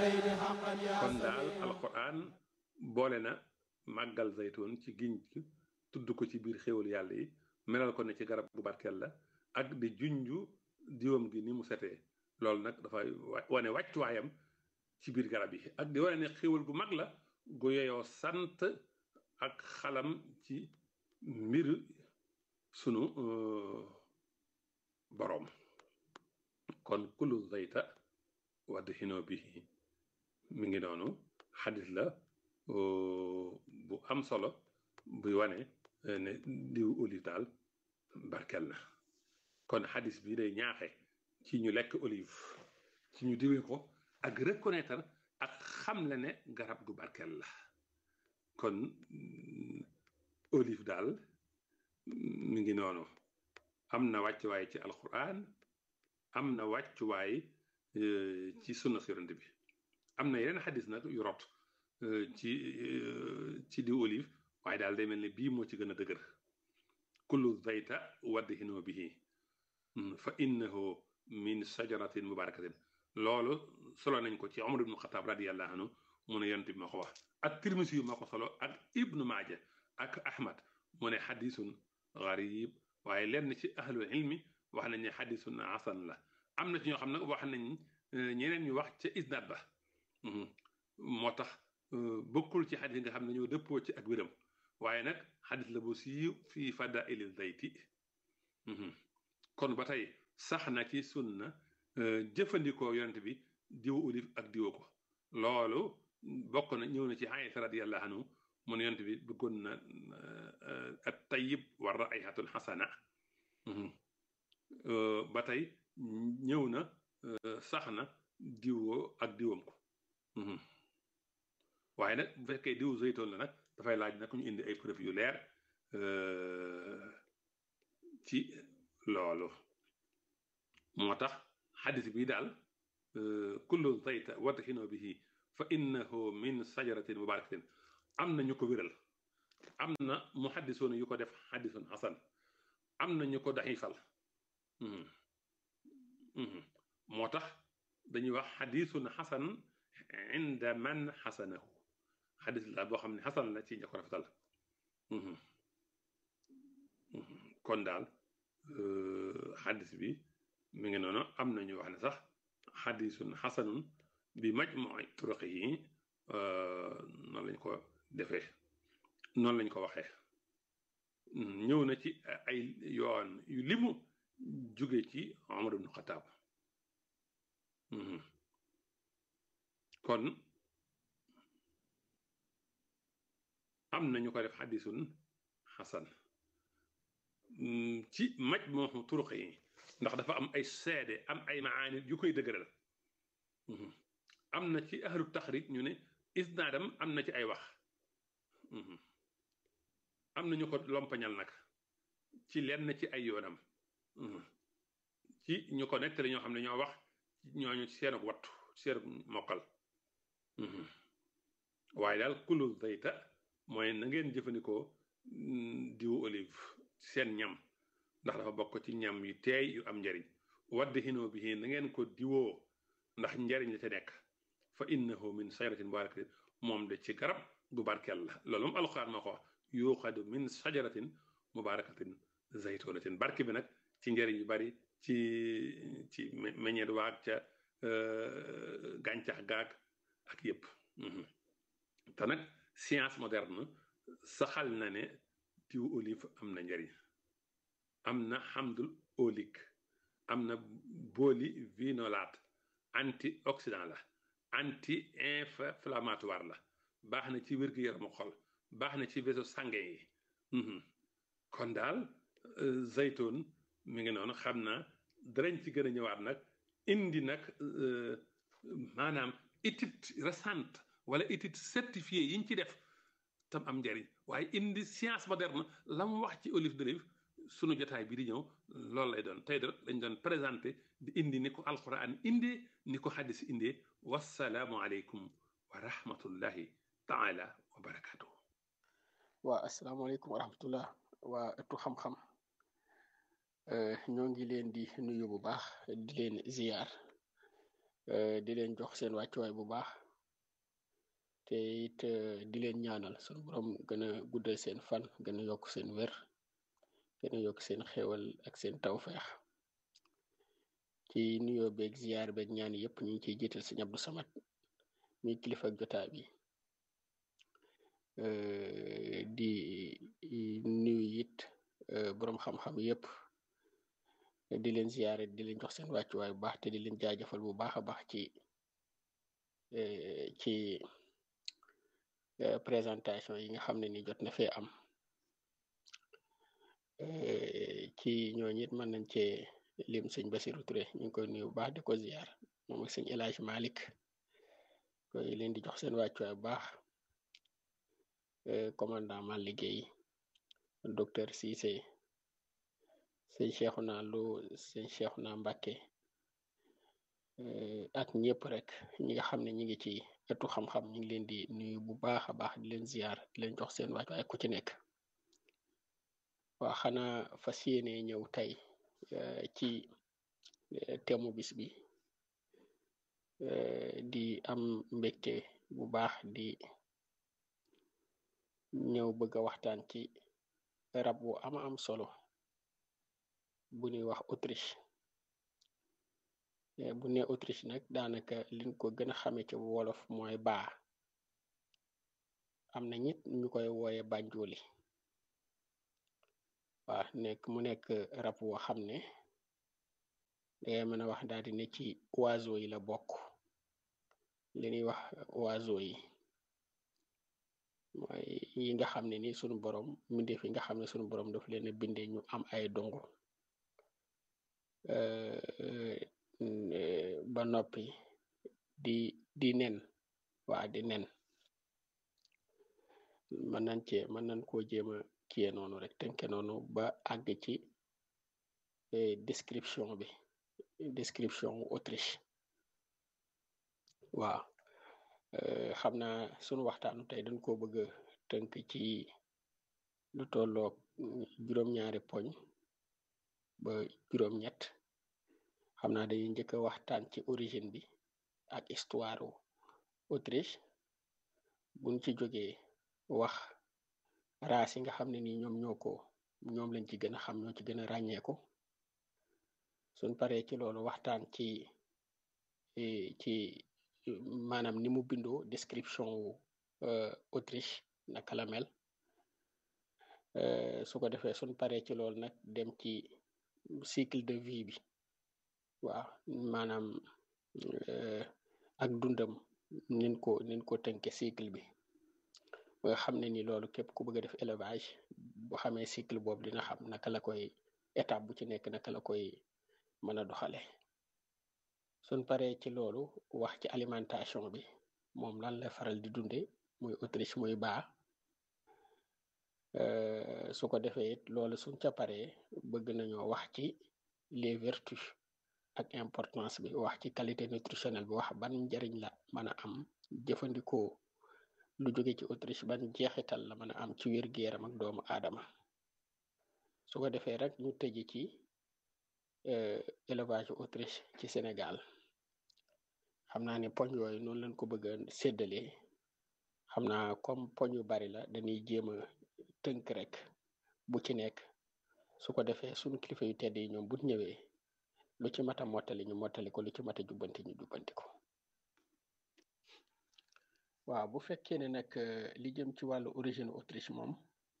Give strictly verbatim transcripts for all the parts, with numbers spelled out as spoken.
kon daal alquran boole na màggal zaytun ci giñ ci tudd ko ci biir xéwal yàlla yi melal ko ne ci garab gu barkeel la ak di junju diwam gi ni mu setee loolu nag dafay wane wàccuwaayam ci biir garab yi ak di wane ne xéwal gu mag la gu yeyoo sant ak xalam ci mbir sunu boroom kon kulu zayta wadhinu bihi mi ngi noonu xadis la bu am solo buy wane ne diw olive daal barkeel na kon xadis bi day ñaaxe ci ñu lekk olive ci ñu diwee ko ak reconnaître ak xam la ne garab gu barkeel la kon olive daal mi ngi noonu am na wàccuwaay ci alquran am na wàccuwaay ci sunna si yonent bi am na yeneen xadis nag yu rot ci ci diw olive waaye daal day mel ne bii moo ci gën a dëgër kullu zayta wadhinu bihi fa innahu min sajaratin mubarakatin loolu solo nañ ko ci Umar ibnu Xataab radiyallahu anhu mu ne yonent bi moo ko wax ak Tirmisi yu moo ko solo ak Ibnu Maaja ak Ahmad mu ne xadisun garib waaye lenn ci ahlul ilmi wax nañ ne xadisun hasan la am na ci ñoo xam nag wax nañ ñeneen ñu wax ca isnaad ba moo tax bokkul ci xadis yi nga xam ne ñoo dëppoo ci ak wéram waaye nag xadis la bu siiw fii fadaili zayti kon ba tey sax na ci sunna jëfandikoo yonent bi diwu olive ak diwo ko loolu bokk na ñëw na ci Aysa radiyallahu anhu mu ne yonent bi bëggoon na at tayyib wa raihatul xasana ba tey ñëw na sax na diwoo ak diwam ko waaye nag bu fekkee diw zeytoon la nag dafay laaj nag ñu indi ay preuve yu leer ci loolu moo tax xadis bi daal kullu zayta wadhinu bihi fa innahu min sajaratin mubarakatin am na ñu ko wéral am na muhaddisoon yu ko def xadisun xasan am na ñu ko daxifal moo tax dañuy wax xadisun xasan inda man xasanahu xadis la boo xam ne xasan la ci ña ko rafetal kon daal xadis bi mi ngi noonu am na ñu wax ne sax xadisun xasanun bi majmuci turuqi yi noonu lañ ko defee noonu lañ ko waxee ñëw na ci ay yoon yu limu jóge ci Umar ibnu Xataab kon am na ñu ko def xadisun xasan ci majmuuxu turuq yi ndax dafa am ay seede am ay maani yu koy dëgëral am na ci ahlu taxrij ñu ne isnaadam am na ci ay wax am na ñu ko lompañal nag ci lenn ci ay yoonam ci ñu ko nettali ñoo xam ne ñoo wax ñooñu seen ak wattu seen ak mokkal waaye daal kullu zayta mooy na ngeen jëfandikoo diwu olive seen ñam ndax dafa bokk ci ñam yu teey yu am njariñ wadhinu bihi na ngeen ko diwoo ndax njariñ la ca nekk fa innahu min sajaratin mubarakatin moom de ci garab gu barkeel la loolu moom alxuraan moo ko wax yuuxadu min sajaratin mubarakatin zaytunatin barke bi nag ci njariñ yu bari ci ci meññeet waag ca gàncax gaag ak yépp te nag science moderne saxal na ne diw olive am na njariñ am na xamdul oolique am na polyvinolate antioxydant la anti inflammatoire la baax na ci wér-gu-yaramu xol baax na ci vaisseau sanguin yi kon daal zaytoon mi ngi noonu xam naa darañ ci gën a ñëwaat nag indi nag maanaam étude récente wala étude certifiée yi ñu ci def tam am njariñ waaye indi science moderne la mu wax ci olive d'olive sunu jotaay bi di ñëw loolu lay doon tey de lañ doon présenté di indi ni ko alquran indee ni ko xaddis indee wassalaamu aleykum wa rahmatullahi taala wa barakatuhu waa asalaamaaleykum wa rahmatullah waa ëttu xam-xam ñoo ngi leen di nuyu bu baax di leen ziyaar di leen jox seen wàccuwaay bu baax te it di leen ñaanal sunu borom gën a guddal seen fan gën a yokk seen wér gën a yokk seen xéwal ak seen tawfeex ci nuyoo beeg ziyaar beeg ñaan yëpp ñu ngi ciy jiital sëñ Abdou Samad mi kilifa ak jotaay bi di nuyu it borom xam-xam yëpp di leen ziyaare di leen jox seen wàccuwaay bu baax te di leen jaajëfal bu baax a baax ci ci présentation yi nga xam ne ni jot na fee am ci ñooñu it mën nañ cee lim sëñ Basirou Touré ñu ngi koy nuyu bu baax di ko ziyaar moom ak sëñ El Hadj Malick koy leen di jox seen wàccuwaay bu baax commandant ma liggéey docteur Cissé sëñ Cheikhouna Lo sëñ Cheikhouna Mbacké ak ñëpp rek ñi nga xam ne ñi ngi ci ëttu xam-xam ñu ngi leen di nuyu bu baax a baax di leen ziyaar di leen jox seen wàccuwaay ku ci nekk waa xanaa fas yéene ñëw tey ci temu bis bi di am mbégte bu baax di ñëw bëgg a waxtaan ci rab bu ama am solo bu ñuy wax Autriche bu ne Autriche nag daanaka liñ ko gën a xame ci wolof mooy baa am na ñit ñu koy wooye bànjooli waa nekk mu nekk rab woo xam ne dangay mën a wax daal di ne ci oiseau yi la bokk li ñuy wax oiseau yi mooy yi nga xam ne ni sunu borom mbindeef yi nga xam ne sunu borom daf leen a bindee ñu am ay dongo ba noppi di di nen waa di nen mën nañ cee mën nañ koo jéem a kiyee noonu rek tënke noonu ba àgg ci description bi description Autriche waaw xam naa sunu waxtaanu tey dañ koo bëgg a tënk ci lu tolloog juróom-ñaari poñ ba juróom-ñett xam naa dañuy njëkk a waxtaan ci origine bi ak histoire Autriche buñ ci jógee wax race yi nga xam ne ni ñoom ñoo ko ñoom lañ ci gën a xam ñoo ci gën a ràññeeku suñ paree ci loolu waxtaan ci ci maanaam ni mu bindoo description wu Autriche naka la mel su ko defee suñ paree ci loolu nag dem ci cycle de vie bi waaw maanaam ak dundam nin ko nin ko tënke cycle bi ba nga xam ne ni loolu képp ku bëgg a def élevage bu xamee cycle boobu dina xam naka la koy étape bu ci nekk naka la koy mën a doxale suñ paree ci loolu wax ci alimentation bi moom lan la faral di dunde muy Autriche muy baa su ko defee it loolu suñ ca paree bëgg nañoo wax ci les vertus ak importance bi wax ci qualité nutritionnelle bi wax ban njariñ la mën a am jëfandikoo lu jóge ci Autriche ban jeexital la mën a am ci wér-gu-yaram ak doomu aadama su ko defee rek ñu tëji ci élevage Autriche ci Sénégal xam naa ne poñ yooyu noonu lañ ko bëgg a séddalee xam naa comme poñ yu bari la dañuy jéem a tënk rek bu ci nekk su ko defee suñu kilifa yu tedd yi ñoom bu ñëwee lu ci mat a mottali ñu mottali ko lu ci mat a jubbanti ñu jubbanti ko waaw bu fekkee ne nag li jëm ci wàllu origine Autriche moom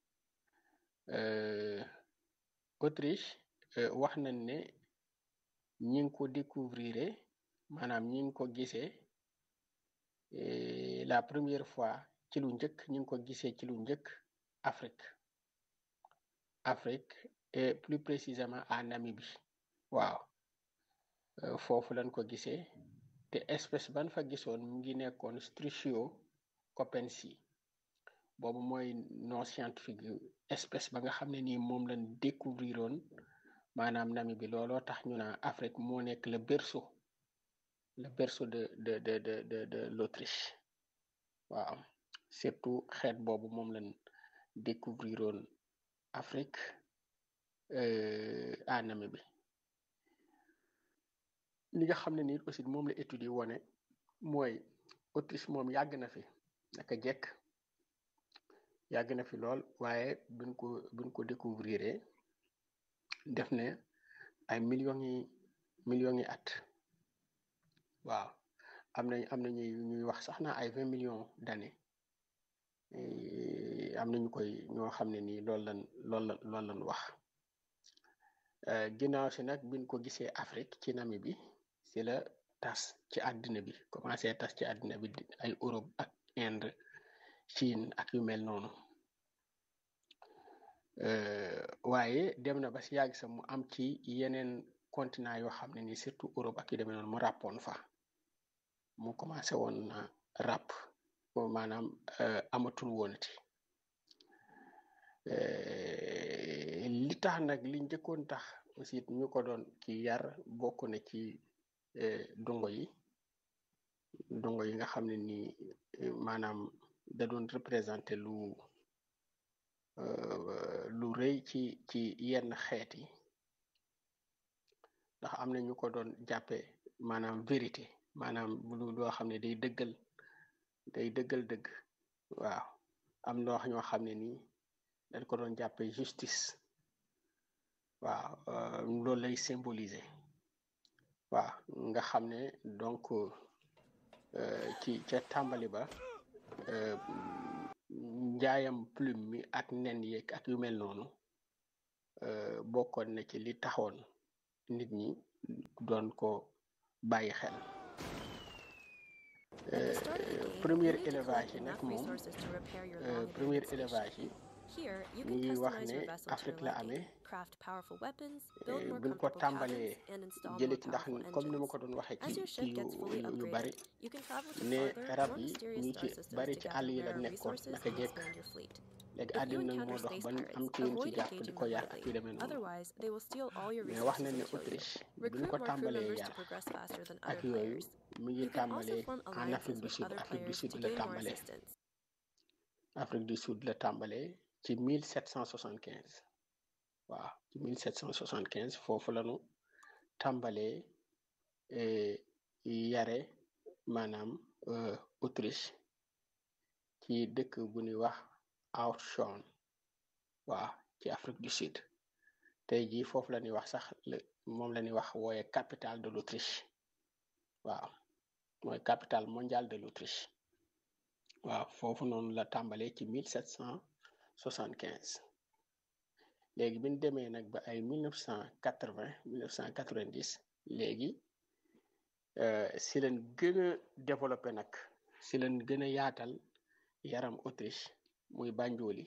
Autriche wax nañ ne ñi ngi ko découvrir maanaam ñi ngi ko gisee la première fois ci lu njëkk ñi ngi ko gisee ci lu njëkk Afrique Afrique et plus précisément à Namibie waaw foofu lañ ko gisee te espèce ban fa gisoon mu ngi nekkoon Struthio copensi boobu mooy nom scientifique yu espèce ba nga xam ne nii moom lañ découvriroon maanaam Namibie looloo tax ñu naan Afrique moo nekk le berceau le berceau de de de de de de l'Autriche waaw surtout xeet boobu moom lañ découvriroon Afrique à Namibie li nga xam ne nii aussi moom la étude yi wone mooy Autriche moom yàgg na fi naka jekk yàgg na fi lool waaye buñ ko buñ ko découvrir def ne ay millions yi millions yi at waaw am nañ am na ñuy ñuy wax sax na ay vingt millions d'années am nañu koy ñoo xam ne nii loolu lan loolu la loolu lan wax ginnaaw si nag biñ ko gisee Afrique ci Namibie si la tas ci àddina bi commencé tas ci àddina bi ay Europe ak Inde Chine ak yu mel noonu waaye dem na ba si yàgg sax mu am ci yeneen continent yoo xam ne ni surtout Europe ak yu demee noonu mu ràppoon fa mu commencé woon na ràpp maanaam amatul woonati li tax nag li njëkkoon tax aussi ñu ko doon ki yar bokk na ci dongo yi dongo yi nga xam ne ni maanaam da doon représenté lu lu rëy ci ci yenn xeet yi ndax am na ñu ko doon jàppe maanaam vérité maanaam lu loo xam ne day dëggal day dëggal dëgg waaw am na wax ñoo xam ne nii dañ ko doon jàppe justice waaw loolu lay symboliser waaw nga xam ne donc ci ca tàmbali ba njaayam plume mi ak nen yeeg ak yu mel noonu bokkoon na ci li taxoon nit ñi doon ko bàyyi xel premier élevage yi nag moom premier élevage yi ñu ngi wax ne Afrique la amee buñ ko tàmbalee jële ci ndax comme ni ma ko doon waxee ci ci yu yu bari ne rab yi ñu ci bari ci àll yi la nekkoon naka jekk léegi àddina moo dox ba am ci yéen ci jàpp di ko yar ak yu demee noonu mais wax nañ ne Autriche buñ ko tàmbalee yar ak yooyu mi ngi tàmbalee en Afrique du Sud Afrique du Sud la tàmbalee Afrique du Sud la tàmbalee ci mille sept cent soixante quinze waaw ci mille sept cent soixante quinze foofu lañu tàmbalee yare maanaam Autriche ci dëkk bu ñuy wax Oude-Rijn waaw ci Afrique du Sud tey jii foofu la ñuy wax sax moom la ñuy wax wooye capitale de l'Autriche waaw mooy capitale mondiale de l'Autriche waaw foofu noonu la tàmbalee ci mille sept cent soixante quinze léegi bi ñu demee nag ba ay mille neuf cent quatre-vingt mille neuf cent quatre-vingt-dix léegi si leen gën a développé nag si leen gën a yaatal yaram Autriche muy Banjoli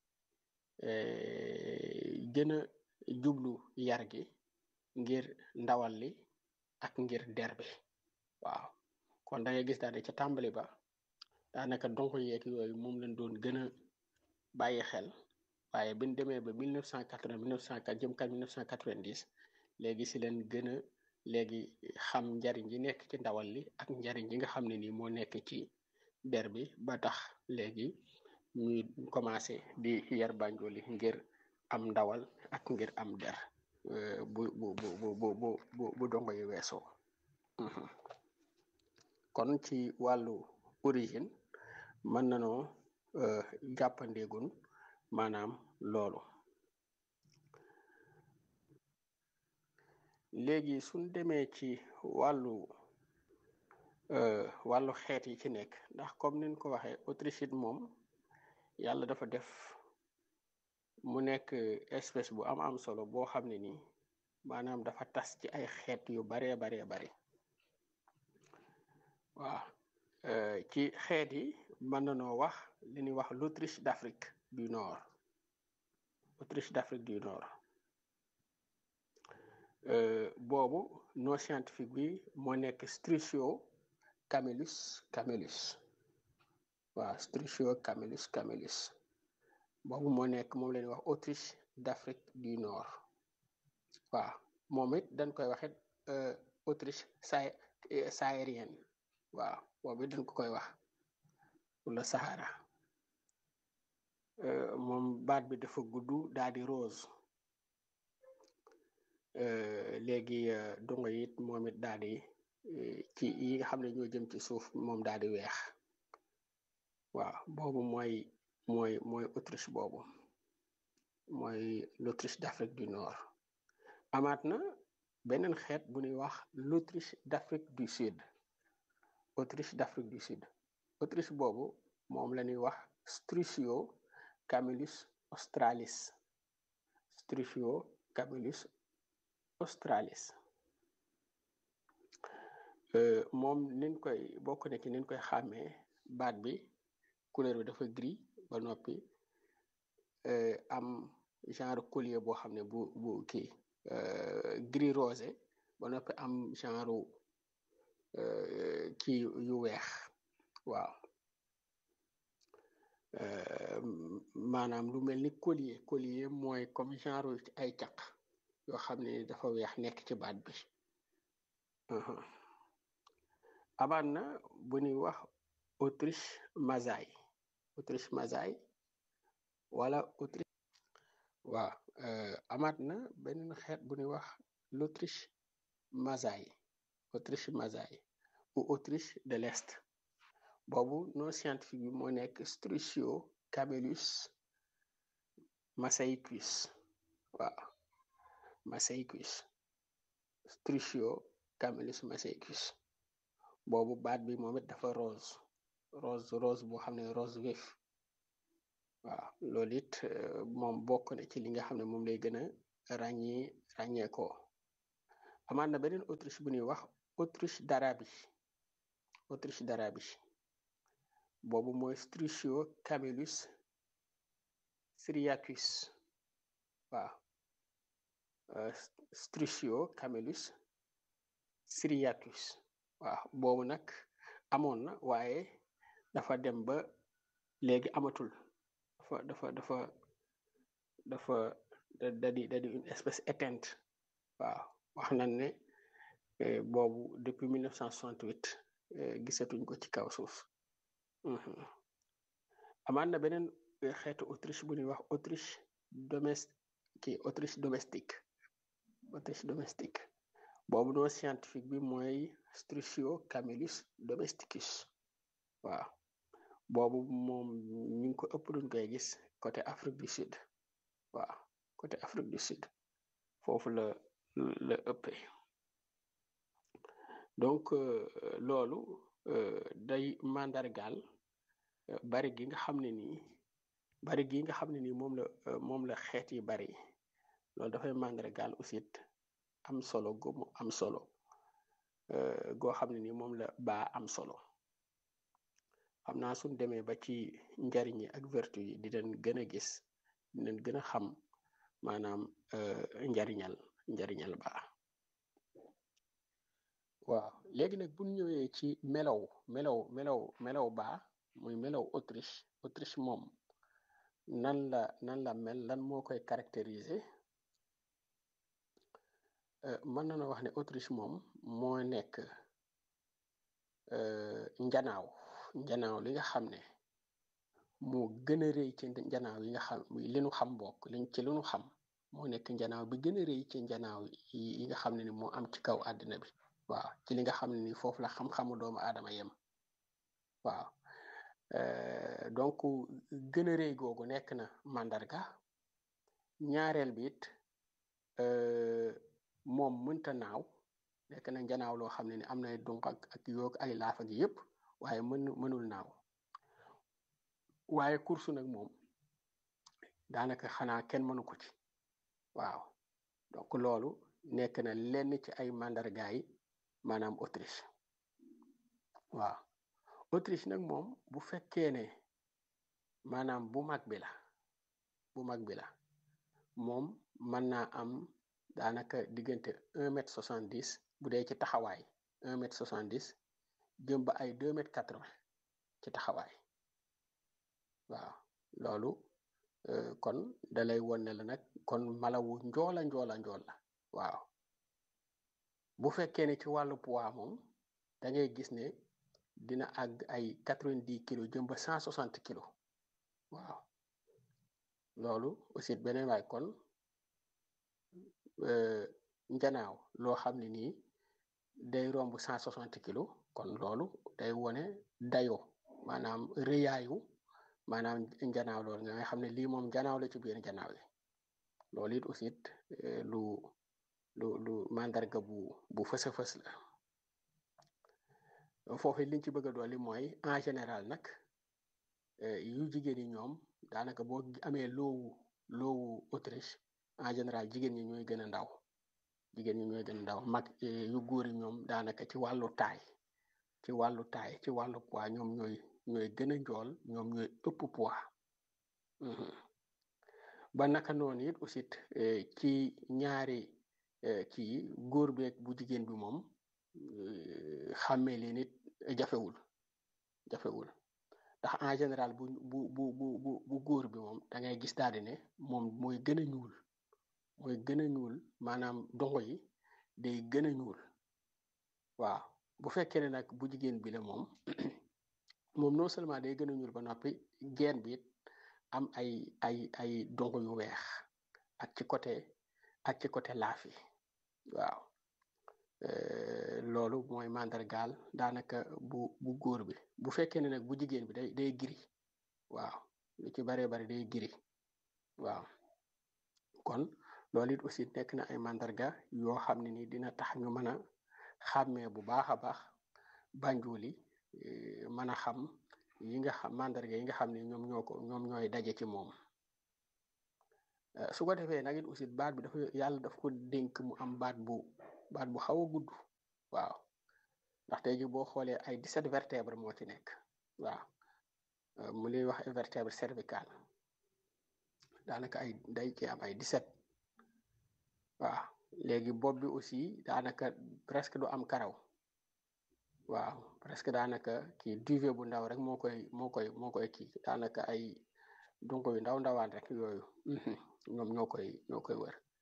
gën a jublu yar gi ngir ndawal li ak ngir der bi waaw kon da ngay gis daal ca tàmbali ba daanaka donko yeeg yooyu moom lañ doon gën a bàyyi xel waaye biñ demee ba mille neuf cent quatre-vingt mille neuf cent quatre jëm kat mille neuf cent quatre-vingt-dix léegi si leen gën a léegi xam njariñ yi nekk ci ndawal li ak njariñ yi nga xam ne nii moo nekk ci der bi ba tax léegi ñuy commencé di yar Banjoli ngir am ndawal ak ngir am der bu bu bu bu bu bu bu dongo yi weesoo kon ci wàllu origine mën nanoo jàppandeegun maanaam loolu léegi suñ demee ci wàllu wàllu xeet yi ci nekk ndax comme niñ ko waxee Autriche moom yàlla dafa def mu nekk espèce bu am am solo boo xam ne nii maanaam dafa tas ci ay xeet yu baree baree bari waaw ci xeet yi mën nanoo wax li ñuy wax l'Autriche d'Afrique du Nord Autriche d'Afrique du Nord boobu nom scientifique bi moo nekk Struthio camellus camellus waaw Struthio camellus camellus boobu moo nekk moom la ñuy wax Autriche d'Afrique du Nord waaw moom it dañ koy waxe Autriche saharienne waaw boobu it dañ ko koy wax wala Sahara moom baat bi dafa gudd daal di rose léegi dunga it moom it daal di ci yi nga xam ne ñoo jëm ci suuf moom daal di weex waaw boobu mooy mooy mooy Autriche boobu mooy l'Autriche d'Afrique du Nord amaat na beneen xeet bu ñuy wax l'Autriche d'Afrique du Sud Autriche d'Afrique du Sud Autriche boobu moom la ñuy wax Struthio Camillus australis Struthio Camillus australis moom niñ koy bokk na ci niñ koy xàmmee baat bi couleur bi dafa gris ba noppi am genre collier boo xam ne bu bu kii gris rosé ba noppi am genre kii yu weex waaw maanaam lu mel ni collier collier mooy comme genre ay caq yoo xam ne dafa weex nekk ci baat bi amaat na bu ñuy wax Autriche Masaay Autriche Masaay wala Autriche waaw amaat na beneen xeet bu ñuy wax l'Autriche Masaay Autriche Masaay ou Autriche de l'Est boobu nom scientifique bi moo nekk Struthio Camillus masaicus waaw masaicus Struthio Camillus masaicus boobu baat bi moom it dafa rose rose rose boo xam ne rose vif waaw loolu it moom bokk na ci li nga xam ne moom lay gën a ràññee ràññee ko amaat na beneen Autriche bu ñuy wax Autriche d'Arabie Autriche d'Arabie boobu mooy Struthio Camillus syriacus waaw Struthio Camillus syriacus waaw boobu nag amoon na waaye dafa dem ba léegi amatul dafa dafa dafa dafa da di da di une espèce éteinte waaw wax nañ ne boobu depuis mille neuf cent soixante-huit gisatuñ ko ci kaw suuf amaat na beneen xeetu Autriche bu ñuy wax Autriche domestique kii Autriche domestique Autriche domestique boobu noo scientifique bi mooy Struthio Camillus domesticus waaw boobu moom ñu ngi ko ëpp duñ koy gis côté Afrique du Sud waaw côté Afrique du Sud foofu la la ëppee donc loolu day mandargaal bari gi nga xam ne nii bari gi nga xam ne nii moom la moom la xeet yi bari loolu dafay mandargaal aussi am solo gu mu am solo goo xam ne nii moom la baa am solo xam naa suñ demee ba ci njariñ yi ak vertu yi di leen gën a gis di leen gën a xam maanaam njariñal njariñal baa waaw léegi nag bu ñëwee ci melaw melaw melaw melaw baa muy melaw Autriche Autriche moom nan la nan la mel lan moo koy caractériser mën na wax ne Autriche moom moo nekk njanaaw njanaaw li nga xam ne moo gën a rëy ci njanaaw yi nga xam li nu xam bokk liñ ci li nu xam moo nekk njanaaw bi gën a rëy ci njanaaw yi nga xam ne ni moo am ci kaw àddina bi waaw ci li nga xam ne ni foofu la xam-xamu doomu aadama yem waaw donc gën a rëy googu nekk na màndarga ñaareel bi it moom mënta naaw nekk na njanaaw loo xam ne ni am na donc ak ak yoog ay laafa gi yëpp waaye mën mënul naaw waaye course nag moom daanaka xanaa kenn mënu ko ci waaw donc loolu nekk na lenn ci ay mandargaay maanaam Autriche waaw Autriche nag moom bu fekkee ne maanaam bu mag bi la bu mag bi la moom mën naa am daanaka diggante un mètre soixante dix bu dee ci taxawaay un mètre soixante dix jëm ba ay deux mètres quatre vingt ci taxawaay waaw loolu kon dalay won ne la nag kon malawu njoola njoola njool la waaw bu fekkee ne ci wàllu poids moom da ngay gis ne dina àgg ay quatre-vingt-dix kilos jëm ba cent soixante kilos waaw loolu aussi beneen waay kon njanaaw loo xam ne nii day romb cent soixante kilos kon loolu day wone dayo maanaam rëyaayu maanaam njanaaw loolu nga xam ne lii moom njanaaw la ci biir njanaaw yi loolu it aussi lu lu lu mandarga bu bu fës a fës la foofu liñ ci bëgg a dolli mooy en général nag yu jigéen yi ñoom daanaka boo amee loowu loowu Autriche en général jigéen ñi ñooy gën a ndaw jigéen ñi ñooy gën a ndaw mag yu góor yi ñoom daanaka ci wàllu taay ci wàllu taay ci wàllu poids ñoom ñooy ñooy gën a njool ñoom ñooy ëpp poids ba naka noonu it aussi ci ñaari kii góor beeg bu jigéen bi moom xàmmee leen it jafewul jafewul ndax en général bu bu bu bu bu góor bi moom da ngay gis daal di ne moom mooy gën a ñuul mooy gën a ñuul maanaam dongo yi day gën a ñuul waaw bu fekkee ne nag bu jigéen bi la moom moom non seulement day gën a ñuul ba noppi geen bi it am ay ay ay dongo yu weex ak ci côté ak ci côté laaf yi waaw loolu mooy mandargaal daanaka bu bu góor bi bu fekkee ne nag bu jigéen bi day day giri waaw lu ci baree bari day giri waaw kon loolu it aussi nekk na ay mandarga yoo xam ne ni dina tax ñu mën a xàmmee bu baax a baax Banjul yi mën a xam yi nga xam mandarga yi nga xam ne ñoom ñoo ko ñoom ñooy daje ci moom su ko defee nag it aussi baat bi dafa yàlla daf ko dénk mu am baat bu baat bu xaw a gudd waaw ndax tey ji boo xoolee ay dix-sept vertèbres moo ci nekk waaw mu lay wax vertèbre cervicale daanaka ay day ci am ay dix-sept waaw léegi bopp bi aussi daanaka presque du am karaw waaw presque daanaka kii duvet bu ndaw rek moo koy moo koy moo koy kii daanaka ay donc yu ndaw ndawaan rek yooyu ñoom ñoo koy ñoo koy wër